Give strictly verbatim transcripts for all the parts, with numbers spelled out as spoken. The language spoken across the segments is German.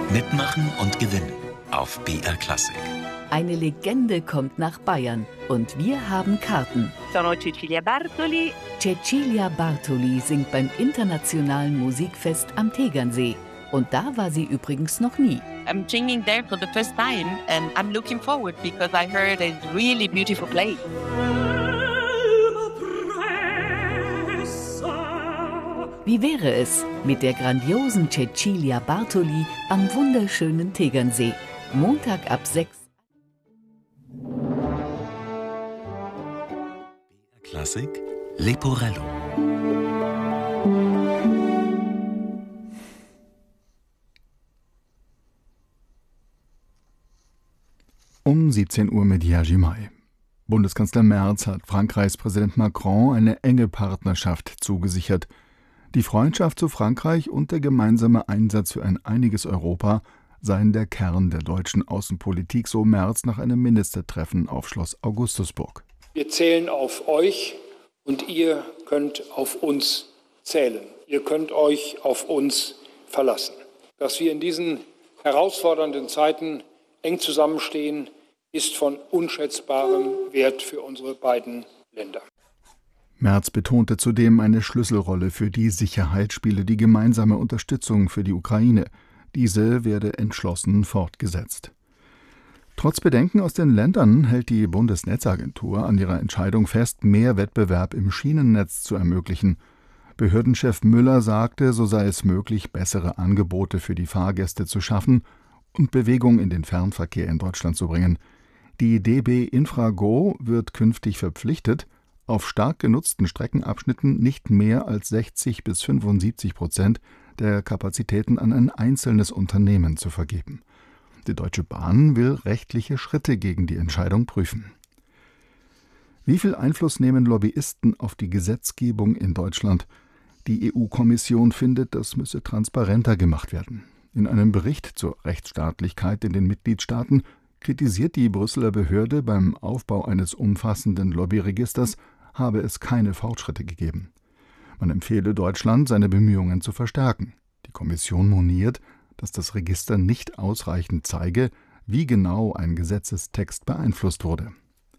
Mitmachen und gewinnen auf B R Klassik. Eine Legende kommt nach Bayern und wir haben Karten. Sono Cecilia Bartoli. Cecilia Bartoli singt beim internationalen Musikfest am Tegernsee. Und da war sie übrigens noch nie. I'm singing there for the first time and I'm looking forward because I heard a really beautiful place. Wie wäre es mit der grandiosen Cecilia Bartoli am wunderschönen Tegernsee? Montag ab sechs. Klassik Leporello. Um siebzehn Uhr mit Jerzy May. Bundeskanzler Merz hat Frankreichs Präsident Macron eine enge Partnerschaft zugesichert. Die Freundschaft zu Frankreich und der gemeinsame Einsatz für ein einiges Europa seien der Kern der deutschen Außenpolitik, so Merz nach einem Ministertreffen auf Schloss Augustusburg. Wir zählen auf euch und ihr könnt auf uns zählen. Ihr könnt euch auf uns verlassen. Dass wir in diesen herausfordernden Zeiten eng zusammenstehen, ist von unschätzbarem Wert für unsere beiden Länder. Merz betonte zudem, eine Schlüsselrolle für die Sicherheit spiele die gemeinsame Unterstützung für die Ukraine. Diese werde entschlossen fortgesetzt. Trotz Bedenken aus den Ländern hält die Bundesnetzagentur an ihrer Entscheidung fest, mehr Wettbewerb im Schienennetz zu ermöglichen. Behördenchef Müller sagte, so sei es möglich, bessere Angebote für die Fahrgäste zu schaffen und Bewegung in den Fernverkehr in Deutschland zu bringen. Die D B Infrago wird künftig verpflichtet, auf stark genutzten Streckenabschnitten nicht mehr als sechzig bis fünfundsiebzig Prozent der Kapazitäten an ein einzelnes Unternehmen zu vergeben. Die Deutsche Bahn will rechtliche Schritte gegen die Entscheidung prüfen. Wie viel Einfluss nehmen Lobbyisten auf die Gesetzgebung in Deutschland? Die E U-Kommission findet, das müsse transparenter gemacht werden. In einem Bericht zur Rechtsstaatlichkeit in den Mitgliedstaaten kritisiert die Brüsseler Behörde, beim Aufbau eines umfassenden Lobbyregisters habe es keine Fortschritte gegeben. Man empfehle Deutschland, seine Bemühungen zu verstärken. Die Kommission moniert, dass das Register nicht ausreichend zeige, wie genau ein Gesetzestext beeinflusst wurde.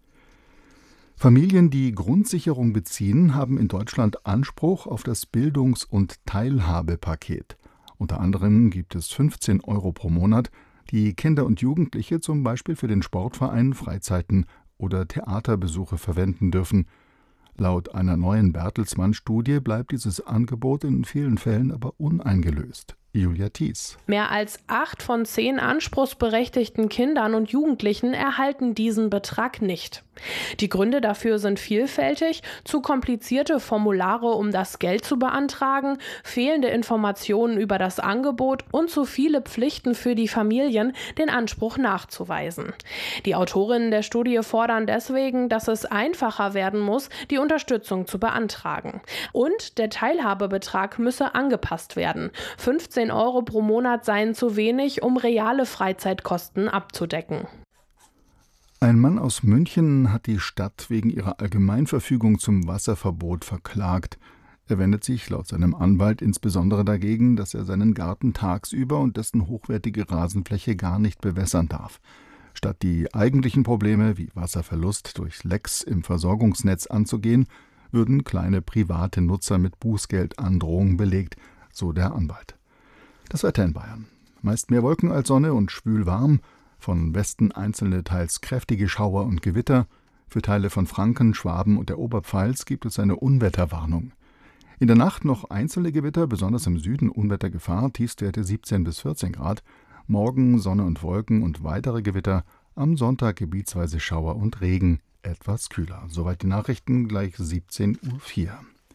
Familien, die Grundsicherung beziehen, haben in Deutschland Anspruch auf das Bildungs- und Teilhabepaket. Unter anderem gibt es fünfzehn Euro pro Monat, die Kinder und Jugendliche zum Beispiel für den Sportverein, Freizeiten oder Theaterbesuche verwenden dürfen. Laut einer neuen Bertelsmann-Studie bleibt dieses Angebot in vielen Fällen aber uneingelöst. Julia Thies. Mehr als acht von zehn anspruchsberechtigten Kindern und Jugendlichen erhalten diesen Betrag nicht. Die Gründe dafür sind vielfältig: zu komplizierte Formulare, um das Geld zu beantragen, fehlende Informationen über das Angebot und zu viele Pflichten für die Familien, den Anspruch nachzuweisen. Die Autorinnen der Studie fordern deswegen, dass es einfacher werden muss, die Unterstützung zu beantragen. Und der Teilhabebetrag müsse angepasst werden. fünfzehn Euro pro Monat seien zu wenig, um reale Freizeitkosten abzudecken. Ein Mann aus München hat die Stadt wegen ihrer Allgemeinverfügung zum Wasserverbot verklagt. Er wendet sich laut seinem Anwalt insbesondere dagegen, dass er seinen Garten tagsüber und dessen hochwertige Rasenfläche gar nicht bewässern darf. Statt die eigentlichen Probleme wie Wasserverlust durch Lecks im Versorgungsnetz anzugehen, würden kleine private Nutzer mit Bußgeldandrohungen belegt, so der Anwalt. Das Wetter in Bayern. Meist mehr Wolken als Sonne und schwül warm. Von Westen einzelne teils kräftige Schauer und Gewitter. Für Teile von Franken, Schwaben und der Oberpfalz gibt es eine Unwetterwarnung. In der Nacht noch einzelne Gewitter, besonders im Süden Unwettergefahr, Tiefstwerte siebzehn bis vierzehn Grad. Morgen Sonne und Wolken und weitere Gewitter. Am Sonntag gebietsweise Schauer und Regen, etwas kühler. Soweit die Nachrichten, gleich siebzehn Uhr vier.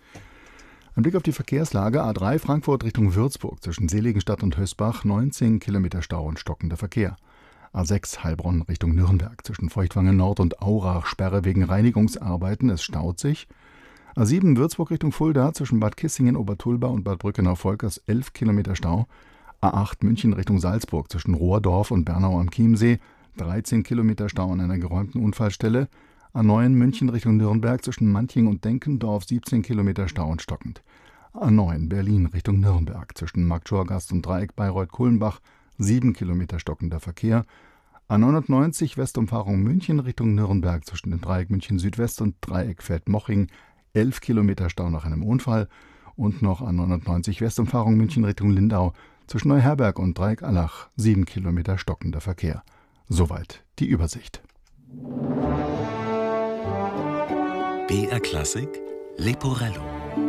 Ein Blick auf die Verkehrslage: A drei Frankfurt Richtung Würzburg zwischen Seligenstadt und Hösbach, neunzehn Kilometer Stau und stockender Verkehr. A sechs Heilbronn Richtung Nürnberg zwischen Feuchtwangen Nord und Aurach, Sperre wegen Reinigungsarbeiten, es staut sich. A sieben Würzburg Richtung Fulda zwischen Bad Kissingen, Obertulba und Bad Brückenau-Volkers, elf Kilometer Stau. A acht München Richtung Salzburg zwischen Rohrdorf und Bernau am Chiemsee, dreizehn Kilometer Stau an einer geräumten Unfallstelle. A neun München Richtung Nürnberg zwischen Manching und Denkendorf, siebzehn Kilometer Stau und stockend. A neun Berlin Richtung Nürnberg zwischen Marktschorgast und Dreieck Bayreuth-Kulmbach, sieben Kilometer stockender Verkehr. A neunundneunzig Westumfahrung München Richtung Nürnberg zwischen dem Dreieck München Südwest und Dreieck Feldmoching, elf Kilometer Stau nach einem Unfall. Und noch A neunundneunzig Westumfahrung München Richtung Lindau zwischen Neuherberg und Dreieck Allach, sieben Kilometer stockender Verkehr. Soweit die Übersicht. B R Klassik Leporello.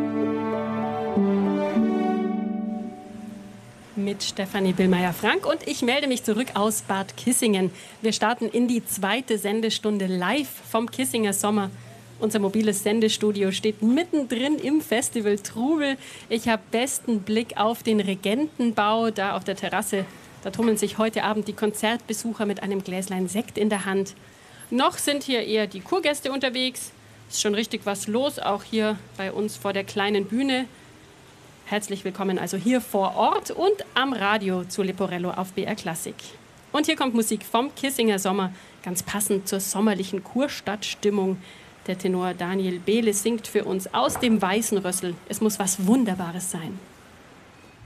Mit Stefanie Billmeier-Frank und ich melde mich zurück aus Bad Kissingen. Wir starten in die zweite Sendestunde live vom Kissinger Sommer. Unser mobiles Sendestudio steht mittendrin im Festival Trubel. Ich habe besten Blick auf den Regentenbau, da auf der Terrasse. Da tummeln sich heute Abend die Konzertbesucher mit einem Gläslein Sekt in der Hand. Noch sind hier eher die Kurgäste unterwegs. Ist schon richtig was los, auch hier bei uns vor der kleinen Bühne. Herzlich willkommen also hier vor Ort und am Radio zu Leporello auf B R Klassik. Und hier kommt Musik vom Kissinger Sommer, ganz passend zur sommerlichen Kurstadtstimmung. Der Tenor Daniel Behle singt für uns aus dem Weißen Rössel. Es muss was Wunderbares sein.